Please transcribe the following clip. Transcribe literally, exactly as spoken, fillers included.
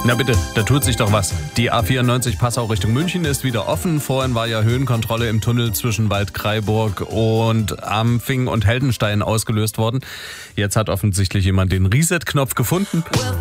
Na bitte, da tut sich doch was. Die A vierundneunzig Passau Richtung München ist wieder offen. Vorhin war ja Höhenkontrolle im Tunnel zwischen Waldkraiburg und Ampfing und Heldenstein ausgelöst worden. Jetzt hat offensichtlich jemand den Reset-Knopf gefunden.